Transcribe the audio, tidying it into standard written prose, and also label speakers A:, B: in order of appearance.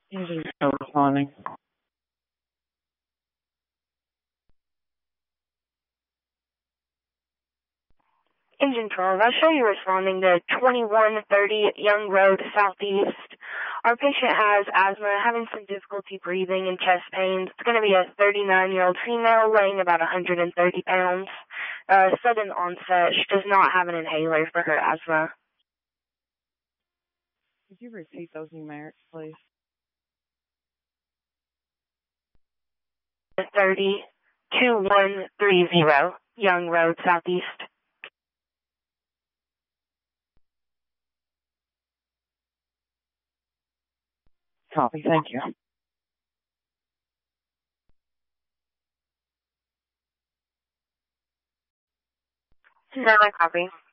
A: Engine no responding.
B: Engine 12, I show you responding to 2130 Young Road, Southeast. Our patient has asthma, having some difficulty breathing and chest pains. It's going to be a 39-year-old female weighing about 130 pounds. Sudden onset. She does not have an inhaler for her asthma.
A: Could you repeat those numerics, please?
B: 2130 Young Road, Southeast.
A: Copy, thank you.
B: No, I copy.